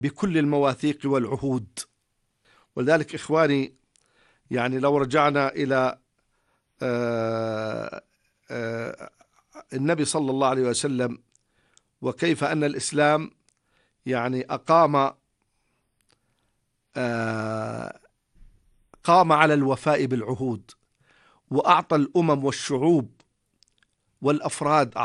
بكل المواثيق والعهود. ولذلك إخواني، يعني لو رجعنا إلى النبي صلى الله عليه وسلم، وكيف أن الإسلام يعني قام على الوفاء بالعهود، وأعطى الأمم والشعوب والأفراد